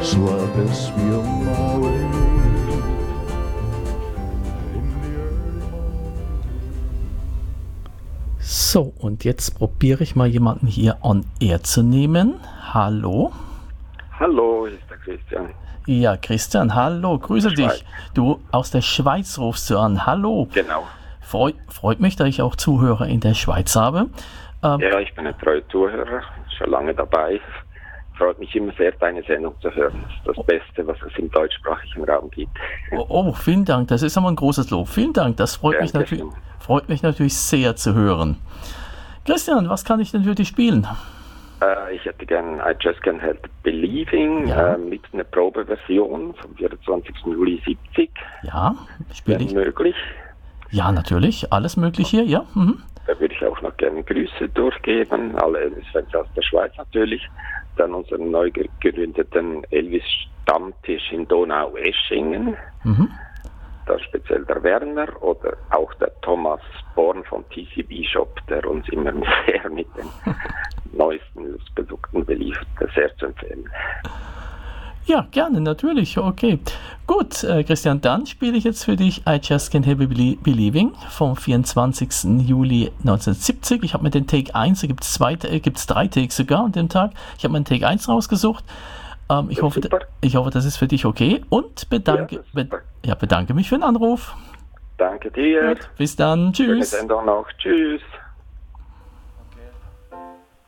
suaves me on my way. So, und jetzt probiere ich mal jemanden hier on air zu nehmen. Hallo? Hallo, hier ist der Christian. Ja, Christian, hallo, grüße dich. Du aus der Schweiz rufst du an. Hallo. Genau. Freut mich, dass ich auch Zuhörer in der Schweiz habe. Ja, ich bin ein treuer Zuhörer, schon lange dabei. Freut mich immer sehr, deine Sendung zu hören. Das ist das Beste, was es im deutschsprachigen Raum gibt. Oh, vielen Dank. Das ist aber ein großes Lob. Vielen Dank. Das freut mich natürlich sehr zu hören. Christian, was kann ich denn für dich spielen? Ich hätte gerne I Just Can't Help Believing mit einer Probeversion vom 24. Juli 70. Ja, spiele ich. Möglich. Ja, natürlich. Alles möglich hier, ja. Mhm. Da würde ich auch noch gerne Grüße durchgeben. Alle Elvis-Fans aus der Schweiz natürlich. Dann unseren neu gegründeten Elvis-Stammtisch in Donaueschingen. Mhm. Da speziell der Werner oder auch der Thomas Born vom TCB Shop, der uns immer sehr mit den neuesten Produkten beliefert, sehr zu empfehlen. Ja, gerne, natürlich, okay. Gut, Christian, dann spiele ich jetzt für dich I Just Can't Help Believing vom 24. Juli 1970. Ich habe mir den Take 1, da gibt es 3 Takes sogar an dem Tag. Ich habe mir den Take 1 rausgesucht. Ich hoffe, das ist für dich okay und bedanke mich für den Anruf. Danke dir. Gut, bis dann, tschüss. Schöne Sendung noch, tschüss.